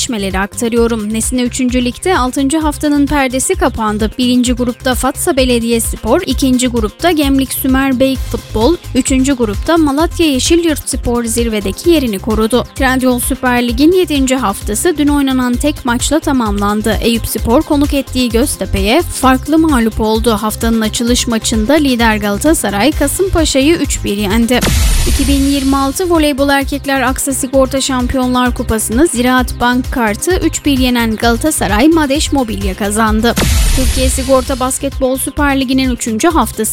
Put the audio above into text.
gelişmeleri aktarıyorum. Nesne 3. Lig'de 6. haftanın perdesi kapandı. 1. grupta Fatsa Belediyespor, 2. grupta Gemlik Sümerbank Futbol, 3. grupta Malatya Yeşilyurtspor zirvedeki yerini korudu. Trendyol Süper Lig'in 7. haftası dün oynanan tek maçla tamamlandı. Eyüpspor konuk ettiği Göztepe'ye farklı mağlup oldu. Haftanın açılış maçında lider Galatasaray Kasımpaşa'yı 3-1 yendi. 2026 Voleybol Erkekler Aksa Sigorta Şampiyonlar Kupası'nı Ziraat Bank Kart'ı 3-1 yenen Galatasaray Madeş Mobilya kazandı. Türkiye Sigorta Basketbol Süper Ligi'nin 3. haftası